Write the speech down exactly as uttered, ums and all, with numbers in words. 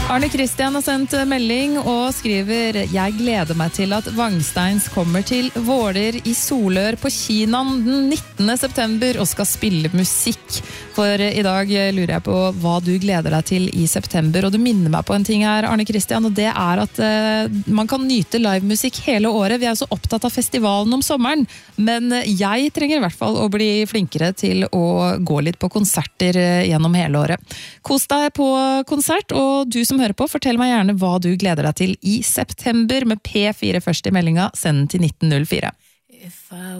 Arne Kristian har sendt melding og skriver: Jeg gleder meg til at Vangsteins kommer til Våler i Solør på Kinan den nittende september og skal spille musikk. For i dag lurer jeg på hva du gleder deg til i september, og du minner meg på en ting her, Arne Kristian, og det er at eh, man kan nyte livemusikk hele året. Vi er så opptatt av festivalen om sommeren, men jeg trenger i hvert fall å bli flinkere til å gå litt på konserter gjennom hele året. Kos deg på konsert, og du som hører på, fortell meg gjerne hva du gleder deg til i september med P fire først i meldinga, send den til nitten null fire.